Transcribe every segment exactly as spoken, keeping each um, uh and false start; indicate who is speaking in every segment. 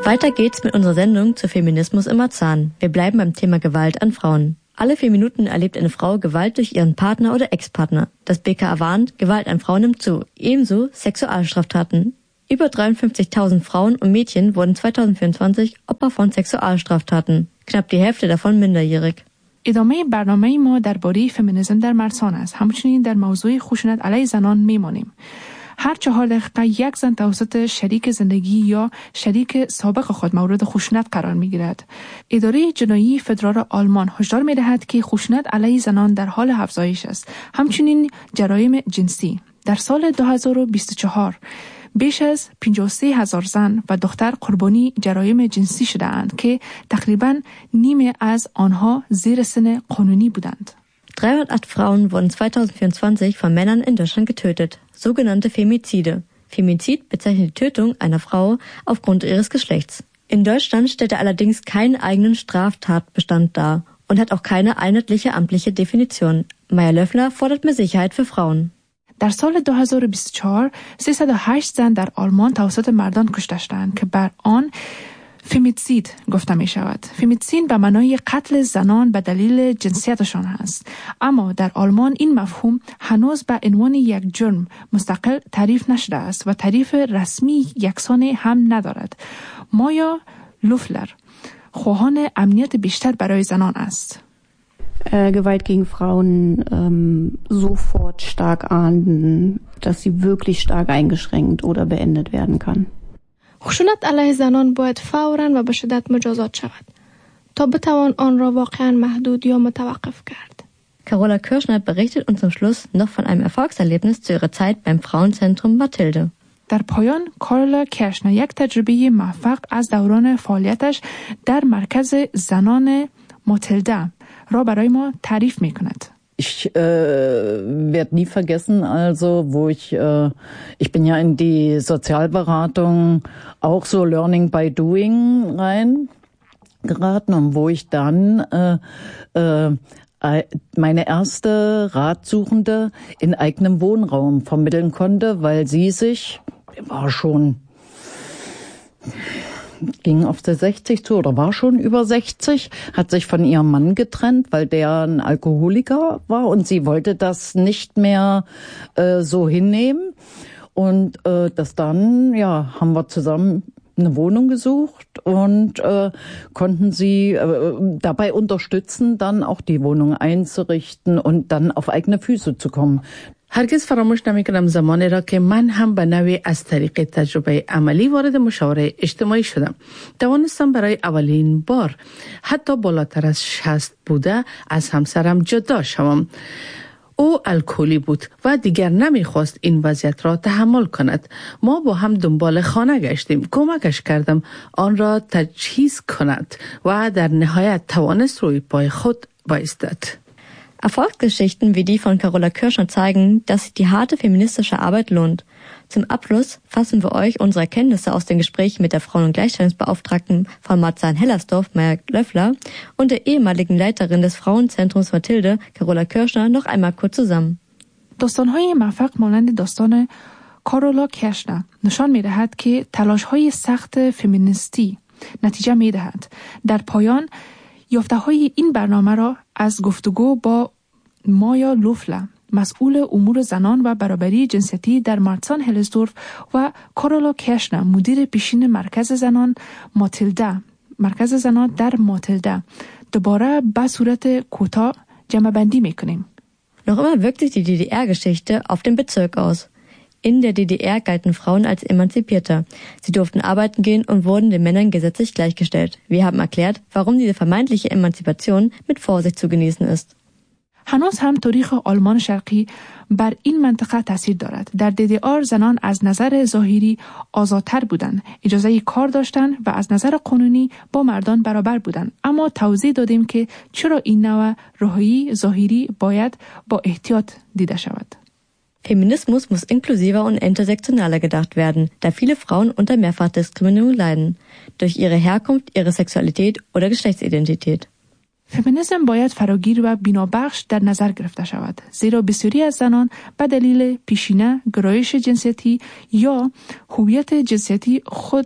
Speaker 1: Weiter geht's mit unserer Sendung zu Feminismus im Marzahn. Wir bleiben beim Thema Gewalt an Frauen. Alle vier Minuten erlebt eine Frau Gewalt durch ihren Partner oder Ex-Partner. Das B K A warnt, Gewalt an Frauen nimmt zu. Ebenso Sexualstraftaten. Über dreiundfünfzigtausend Frauen und Mädchen wurden zweitausendvierundzwanzig Opfer von Sexualstraftaten. Knapp die Hälfte davon minderjährig.
Speaker 2: ادامه برنامه ما درباره فمینیسم در مرسان است. همچنین در موضوع خشونت علیه زنان میمانیم. هر چهار دقیقه یک زن توسط شریک زندگی یا شریک سابق خود مورد خشونت قرار می گیرد. اداره جنایی فدرال آلمان هشدار می دهد که خشونت علیه زنان در حال افزایش است. همچنین جرایم جنسی. در سال دو هزار و بیست و چهار بیش از پنجاه و سه هزار زن و دختر قربانی جرایم جنسی شده اند که تقریباً نیمه از آنها زیر سن قانونی بودند.
Speaker 1: dreihundertacht Frauen wurden zweitausendvierundzwanzig von Männern in Deutschland getötet. Sogenannte Femizide. Femizid bezeichnet die Tötung einer Frau aufgrund ihres Geschlechts. In Deutschland stellt er allerdings keinen eigenen Straftatbestand dar und hat auch keine einheitliche amtliche Definition. Meyer-Löffler fordert mehr Sicherheit für Frauen.
Speaker 2: در سال دو هزار و بیست و چهار سیصد و هشت زن در آلمان توسط مردان کشته شدند که بر آن فمیتسید گفته می شود. فمیتسید به معنای قتل زنان به دلیل جنسیتشان است. اما در آلمان این مفهوم هنوز به عنوان یک جرم مستقل تعریف نشده است و تعریف رسمی یکسان هم ندارد. مایا لوفلر خواهان امنیت بیشتر برای زنان است.
Speaker 3: Äh, Gewalt gegen Frauen ähm, sofort stark ahnden, dass sie wirklich stark eingeschränkt oder beendet werden kann.
Speaker 4: خشونت علیه زنان باید فوراً و به شدت مجازات شود تا بتوان آن را واقعاً محدود یا متوقف کرد.
Speaker 1: Carola Kirschner berichtet uns zum Schluss noch von einem Erfolgserlebnis zu ihrer Zeit beim Frauenzentrum Mathilde.
Speaker 2: در پایان کارولا کرشنر یک تجربه موفق از دوران فعالیتش در مرکز زنان ماتیلده را برای ما تعریف می‌کند.
Speaker 5: Ich äh, werde nie vergessen, also wo ich, äh, ich bin ja in die Sozialberatung auch so Learning by Doing rein geraten und wo ich dann äh, äh, meine erste Ratsuchende in eigenem Wohnraum vermitteln konnte, weil sie sich, war schon, ging auf der sechzig zu oder war schon über sechzig, hat sich von ihrem Mann getrennt, weil der ein Alkoholiker war und sie wollte das nicht mehr äh, so hinnehmen. Und äh, das dann, ja, haben wir zusammen eine Wohnung gesucht und äh, konnten sie äh, dabei unterstützen, dann auch die Wohnung einzurichten und dann auf eigene Füße zu kommen.
Speaker 6: هرگز فراموش نمی‌کنم زمانی را که من هم به نوعی از طریق تجربه عملی وارد مشاوره اجتماعی شدم. توانستم برای اولین بار حتی بالاتر از شصت بوده از همسرم جدا شوم. او الکلی بود و دیگر نمیخواست این وضعیت را تحمل کند. ما با هم دنبال خانه گشتیم. کمکش کردم آن را تجهیز کند و در نهایت توانست روی پای خود بایستد.
Speaker 1: Erfolgsgeschichten wie die von Carola Kirschner zeigen, dass sich die harte feministische Arbeit lohnt. Zum Abschluss fassen wir euch unsere Erkenntnisse aus den Gesprächen mit der Frauen- und Gleichstellungsbeauftragten von Marzahn-Hellersdorf, Meyer-Löffler, und der ehemaligen Leiterin des Frauenzentrums Mathilde, Carola Kirschner, noch einmal kurz zusammen.
Speaker 2: داستان‌های موفق مانند داستان کارولا کرشنر نشان می‌دهد که تلاش‌های سخت فمینیستی نتیجه می‌دهد. در پایان یافته‌های این برنامه را از گفتگو با مایا لوفلر، مسئول امور زنان و برابری جنسیتی در مارسان هلزدورف، و کارولا کرشنر، مدیر پیشین مرکز زنان ماتیلده، مرکز زنان در ماتیلده، دوباره به صورت کوتاه جمع بندی میکنیم.
Speaker 1: Noch immer wirkt sich die D D R-Geschichte auf den Bezirk aus. In der D D R galten Frauen als emanzipierter. Sie durften arbeiten gehen und wurden den Männern gesetzlich gleichgestellt. Wir haben erklärt, warum diese vermeintliche Emanzipation mit Vorsicht zu genießen ist.
Speaker 2: هنوز هم تاریخ آلمان شرقی بر این منطقه تاثیر دارد. در دی دی آر زنان از نظر ظاهری آزادتر بودند، اجازه کار داشتند و از نظر قانونی با مردان برابر بودند. اما توضیح دادیم که چرا این نوع رهایی ظاهری باید با احتیاط دیده شود.
Speaker 1: Feminismus muss inklusiver und intersektionaler gedacht werden, da viele Frauen unter Mehrfachdiskriminierung leiden, durch ihre Herkunft, ihre Sexualität oder Geschlechtsidentität.
Speaker 2: فمینیسم باید فراگیر و بینابخش در نظر گرفته شود، زیرا بسیاری از زنان به دلیل پیشینه، گرایش جنسیتی یا هویت جنسیتی خود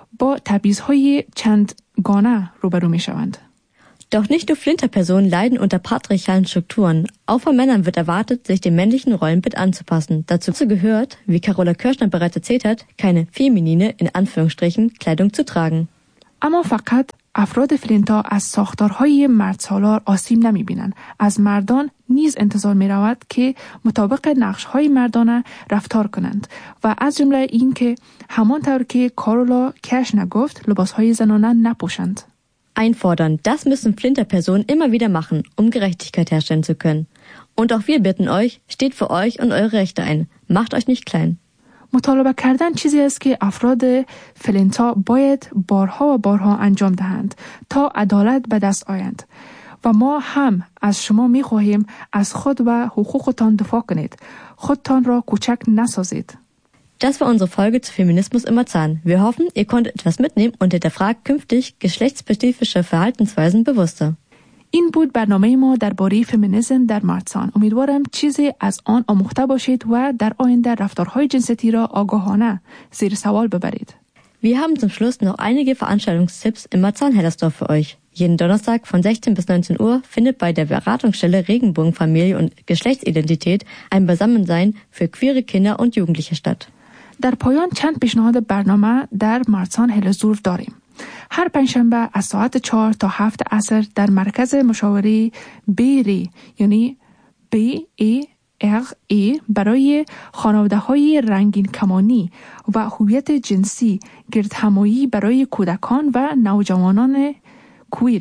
Speaker 2: با تبعیض‌های چندگانه روبرو می‌شوند.
Speaker 1: Doch nicht nur Flinterpersonen leiden unter patriarchalen Strukturen. Auch von Männern wird erwartet, sich dem männlichen Rollenbild anzupassen. Dazu gehört, wie Carola Kirschner bereits erzählt hat, keine feminine, in Anführungsstrichen, Kleidung zu tragen.
Speaker 2: اما فقط افراد فلینتا از ساختارهای مردسالار آسیب نمی بینند. از مردان نیز انتظار می رود که مطابق نقشهای مردانه رفتار کنند و از جمله این که همانطور که کارولا کرشنر گفت لباسهای زنانه نپوشند.
Speaker 1: Einfordern, das müssen Flinterpersonen immer wieder machen, um Gerechtigkeit herstellen zu können. Und auch wir bitten euch, steht für euch und eure Rechte ein. Macht euch nicht klein.
Speaker 2: مطالبه کردن چیزی است که افراد فلینتا باید بارها و بارها انجام دهند تا عدالت به دست آیند و ما هم از شما می خواهیم از خود و حقوقتان دفاع کنید. خودتان را کوچک نسازید.
Speaker 1: Das war unsere Folge zu Feminismus im Marzahn. Wir hoffen, ihr konntet etwas mitnehmen und hinterfragt künftig geschlechtsspezifische Verhaltensweisen bewusster.
Speaker 2: این بود برنامه ما درباره فمینیسم در مارسان. امیدوارم چیزی از آن آموخته باشید و در آینده رفتارهای جنسیتی را آگاهانه زیر سوال ببرید.
Speaker 1: Wir haben zum Schluss noch einige Veranstaltungstipps im Marzahn-Hellersdorf für euch. Jeden Donnerstag von sechzehn bis neunzehn Uhr findet bei der Beratungsstelle Regenbogenfamilie und Geschlechtsidentität ein Beisammensein für queere Kinder und Jugendliche statt.
Speaker 2: در پایان چند پیشنهاد برنامه در مارسان هلزدورف داریم. هر پنجشنبه از ساعت چهار تا هفت عصر در مرکز مشاوره بیری یعنی بی ای ار ای برای خانواده های رنگین کمانی و هویت جنسی گردهمایی برای کودکان و نوجوانان کویر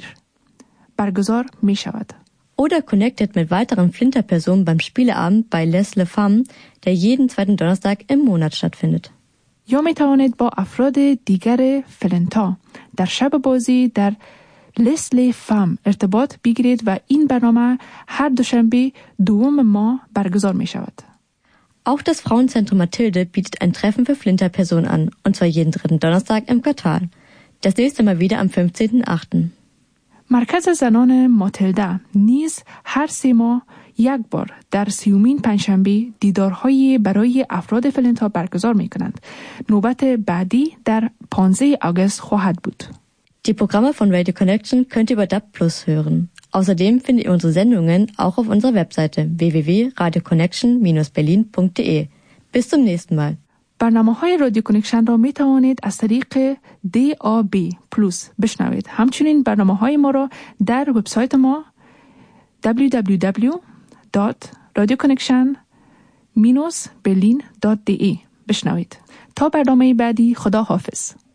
Speaker 2: برگزار می شود.
Speaker 1: Oder connectet mit weiteren Flinterpersonen beim Spieleabend bei Les Le Femmes, der jeden zweiten Donnerstag im Monat stattfindet.
Speaker 2: یا می توانید با افراد دیگر فلنتا در شب بازی در لیس لی فام ارتباط بگیرید و این برنامه هر دوشنبه دوم ماه برگزار می شود.
Speaker 1: Auch das Frauenzentrum Mathilde bietet ein Treffen für Flinterpersonen an, und zwar jeden dritten Donnerstag im Quartal. Das nächste Mal wieder am fünfzehnten achten
Speaker 2: مرکز زنان ماتلدا نیز هر سه ماه یک بار در سیومین پنجشنبه دیدارهای برای افراد فلنتا برگزار می کنند. نوبت بعدی در پانزده آگوست خواهد بود.
Speaker 1: Die Programme von Radio Connection könnt ihr über D A B Plus hören. Außerdem findet ihr unsere Sendungen auch auf unserer Webseite w w w punkt radio connection dash berlin punkt d e. Bis zum nächsten Mal.
Speaker 2: برنامه های رادیو کانکشن را می توانید از طریق دی آ بی پلس بشنوید. همچنین برنامه های ما را در وبسایت ما دبلیو دبلیو دبلیو دات رادیو کانکشن دات برلین دات دی ای بشنوید. تا برنامه بعدی، خدا حافظ.